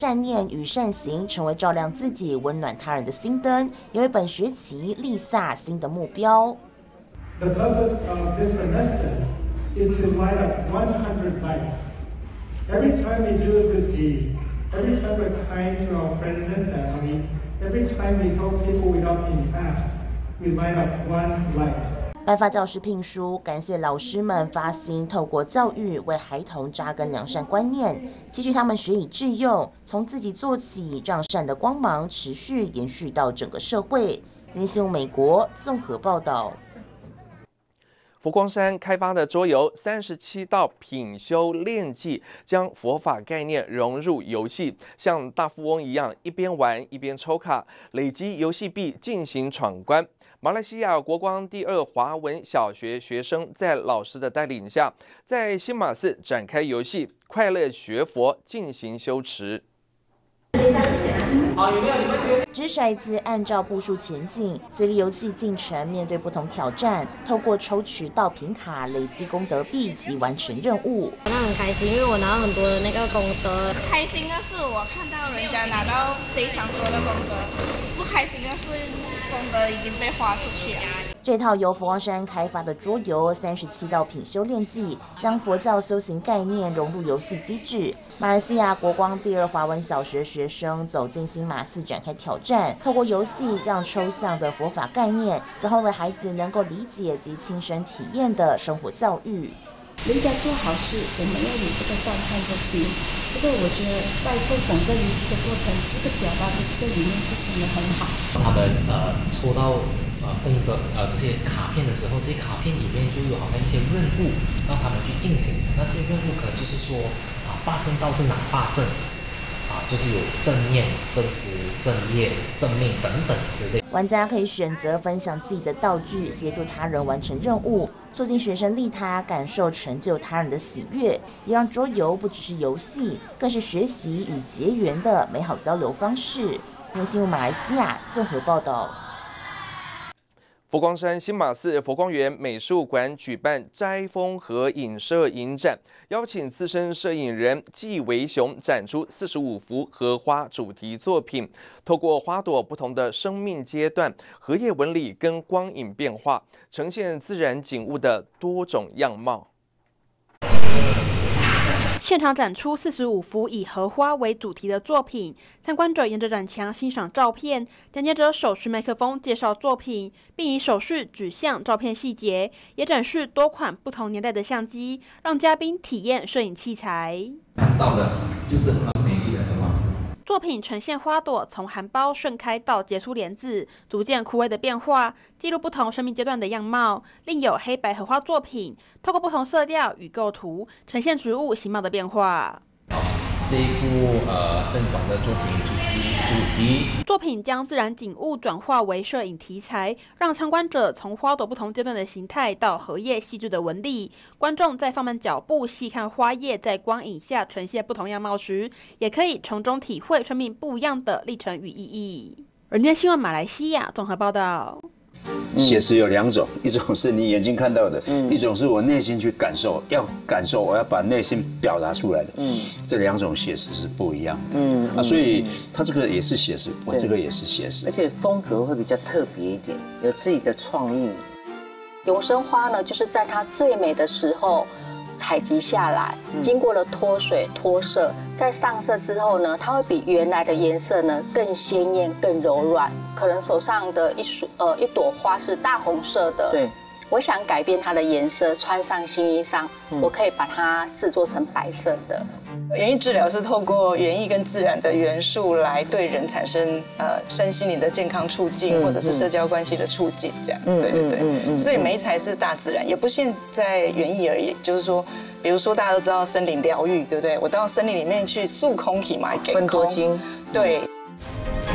善念与善行成为照亮自己、温暖他人的心灯，也为本学期立下新的目标。 The purpose of this semester is to light up 100 lights. Every time we do a good deed, every time we're kind to our friends and family, every time we help people without being asked, we light up one light. 颁发教师聘书，感谢老师们发心透过教育为孩童扎根良善观念，期许他们学以致用，从自己做起，让善的光芒持续延续到整个社会。人新闻美国综合报道。 佛光山开发的桌游37道品修炼技，将佛法概念融入游戏，像大富翁一样，一边玩一边抽卡，累积游戏币进行闯关。马来西亚国光第2华文小学学生在老师的带领下，在新马寺展开游戏，快乐学佛进行修持。 掷骰子按照步数前进，随着游戏进程，面对不同挑战，透过抽取道品卡累积功德币及完成任务。 那很开心，因为我拿到很多的那个功德。 开心的是我看到人家拿到非常多的功德，不开心的是功德已经被花出去了。 这套由佛光山开发的桌游37道品修炼技，将佛教修行概念融入游戏机制。马来西亚国光第2华文小学学生走进新马寺展开挑战，透过游戏让抽象的佛法概念转化为孩子能够理解及亲身体验的生活教育。 人家做好事，我们要有这个赞叹的心。这个我觉得在这整个游戏的过程，这个表达的这个理念是真的很好。 他们抽到功德这些卡片的时候，这些卡片里面就有好像一些任务让他们去进行。那这些任务可能就是说八正道是哪8正？就是有正念、正思、正业、正命等等之类。 玩家可以选择分享自己的道具，协助他人完成任务，促进学生利他，感受成就他人的喜悦，也让桌游不只是游戏，更是学习与结缘的美好交流方式。人新闻马来西亚综合报道。 佛光山新马寺佛光园美术馆举办斋风和影摄影展，邀请资深摄影人纪维雄展出45幅荷花主题作品，透过花朵不同的生命阶段、荷叶纹理跟光影变化，呈现自然景物的多种样貌。 现场展出45幅以荷花为主题的作品，参观者沿着展墙欣赏照片，讲解者手持麦克风介绍作品，并以手势指向照片细节，也展示多款不同年代的相机，让嘉宾体验摄影器材。 看到的就是很美丽的荷花。 作品呈现花朵从含苞盛开到结出莲子，逐渐枯萎的变化，记录不同生命阶段的样貌。另有黑白荷花作品，透过不同色调与构图，呈现植物形貌的变化。 这一幅正馆的作品就是主题。 作品将自然景物转化为摄影题材，让参观者从花朵不同阶段的形态到荷叶细致的纹理。观众在放慢脚步细看花叶在光影下呈现不同样貌时，也可以从中体会生命不一样的历程与意义。人间新闻马来西亚综合报道。 写实有2种，一种是你眼睛看到的，一种是我内心去感受，我要把内心表达出来的。这2种写实是不一样的。所以他这个也是写实，我这个也是写实， 而且风格会比较特别一点，有自己的创意。永生花呢，就是在它最美的时候采集下来，经过了脱水脱色，在上色之后呢，它会比原来的颜色呢更鲜艳、更柔软。可能手上的一朵花是大红色的，对，我想改变它的颜色，穿上新衣裳，我可以把它制作成白色的。 园艺治疗是透过园艺跟自然的元素来对人产生身心灵的健康促进，或者是社交关系的促进，这样。对。所以媒材是大自然，也不限在园艺而已。就是说，比如说大家都知道森林疗愈，对不对？我到森林里面去塑空体嘛，给空。分多精。对。